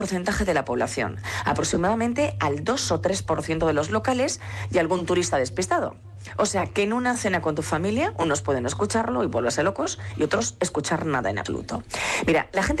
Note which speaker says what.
Speaker 1: porcentaje de la población, aproximadamente al 2 o 3% de los locales y algún turista despistado. O sea, que en una cena con tu familia, unos pueden escucharlo y volverse locos y otros escuchar nada en absoluto. Mira, la gente